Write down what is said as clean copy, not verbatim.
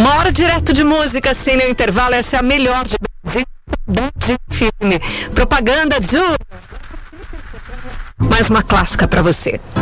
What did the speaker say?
Uma hora direto de música, sem nenhum intervalo. Essa é a melhor de filme. Propaganda do... Mais uma clássica pra você.